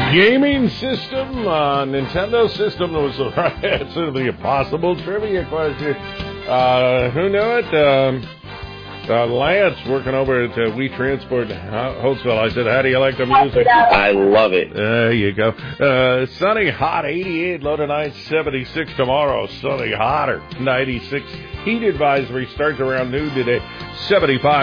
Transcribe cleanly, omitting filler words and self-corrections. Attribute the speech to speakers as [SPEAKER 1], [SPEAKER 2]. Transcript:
[SPEAKER 1] gaming system, Nintendo system was the right answer to the impossible trivia question. Who knew it? Lance, working over at We Transport Holtzville. I said, how do you like the music?
[SPEAKER 2] I love it.
[SPEAKER 1] There you go. Sunny, hot, 88, low tonight, 76 tomorrow. Sunny, hotter, 96. Heat advisory starts around noon today, 75.